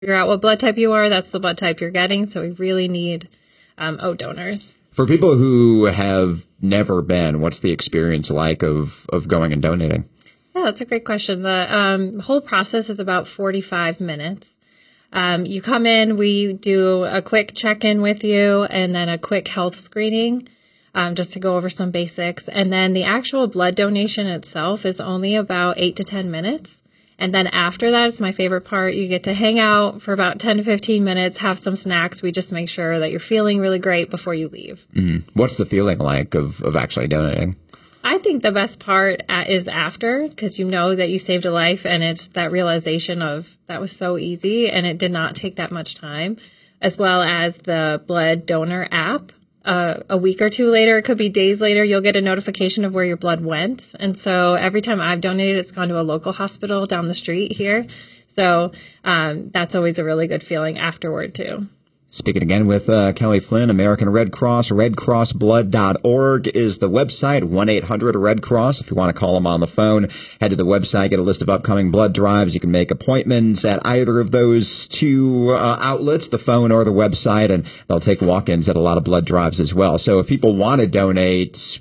figure out what blood type you are, that's the blood type you're getting. So we really need O donors. For people who have never been, what's the experience like of going and donating? Yeah, that's a great question. The whole process is about 45 minutes. You come in, we do a quick check-in with you and then a quick health screening just to go over some basics. And then the actual blood donation itself is only about 8 to 10 minutes. And then after that is my favorite part. You get to hang out for about 10 to 15 minutes, have some snacks. We just make sure that you're feeling really great before you leave. Mm-hmm. What's the feeling like of actually donating? I think the best part is after, because you know that you saved a life, and it's that realization of that was so easy and it did not take that much time, as well as the blood donor app. A week or two later, it could be days later, you'll get a notification of where your blood went. And so every time I've donated, it's gone to a local hospital down the street here. So that's always a really good feeling afterward, too. Speaking again with Kelly Flynn, American Red Cross, redcrossblood.org is the website, 1-800-RED-CROSS. If you want to call them on the phone, head to the website, get a list of upcoming blood drives. You can make appointments at either of those two outlets, the phone or the website, and they'll take walk-ins at a lot of blood drives as well. So if people want to donate,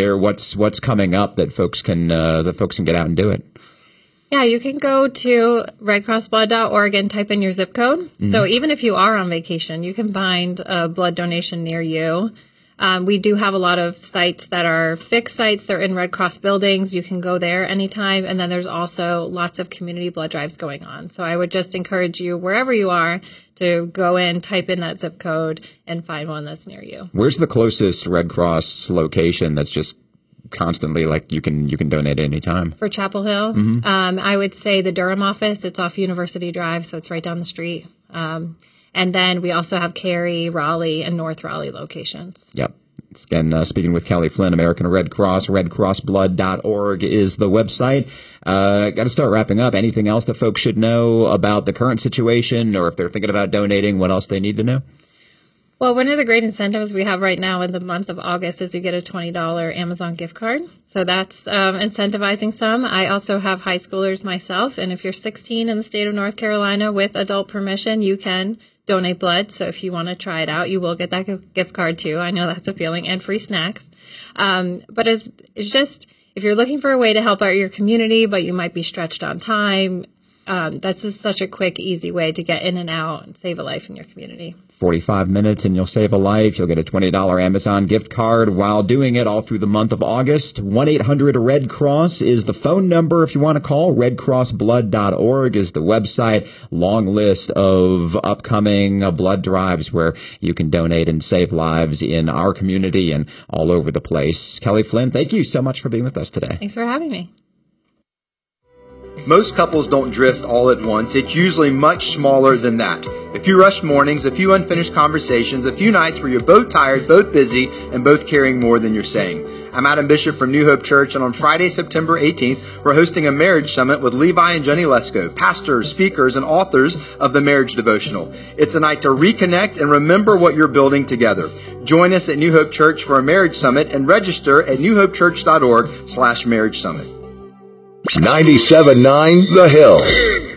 what's coming up that folks can get out and do it? Yeah, you can go to redcrossblood.org and type in your zip code. Mm-hmm. So even if you are on vacation, you can find a blood donation near you. We do have a lot of sites that are fixed sites. They're in Red Cross buildings. You can go there anytime. And then there's also lots of community blood drives going on. So I would just encourage you, wherever you are, to go in, type in that zip code, and find one that's near you. Where's the closest Red Cross location that's just constantly, like, you can donate at any time? For Chapel Hill, mm-hmm. I would say the Durham office. It's off University Drive, so it's right down the street. And then we also have Cary, Raleigh, and North Raleigh locations. Yep. Again, speaking with Kelly Flynn, American Red Cross, redcrossblood.org is the website. Got to start wrapping up. Anything else that folks should know about the current situation, or if they're thinking about donating, what else they need to know? Well, one of the great incentives we have right now in the month of August is you get a $20 Amazon gift card. So that's incentivizing some. I also have high schoolers myself. And if you're 16 in the state of North Carolina with adult permission, you can donate blood. So if you want to try it out, you will get that gift card too. I know that's appealing, and free snacks. But it's just, if you're looking for a way to help out your community, but you might be stretched on time, that's just such a quick, easy way to get in and out and save a life in your community. 45 minutes and you'll save a life. You'll get a $20 Amazon gift card while doing it all through the month of August. 1-800-RED-CROSS is the phone number if you want to call. redcrossblood.org is the website. Long list of upcoming blood drives where you can donate and save lives in our community and all over the place. Kelly Flynn, thank you so much for being with us today. Thanks for having me. Most couples don't drift all at once. It's usually much smaller than that. A few rushed mornings, a few unfinished conversations, a few nights where you're both tired, both busy, and both carrying more than you're saying. I'm Adam Bishop from New Hope Church, and on Friday, September 18th, we're hosting a marriage summit with Levi and Jenny Lesko, pastors, speakers, and authors of the Marriage Devotional. It's a night to reconnect and remember what you're building together. Join us at New Hope Church for a marriage summit and register at newhopechurch.org/marriage summit. 97.9 The Hill.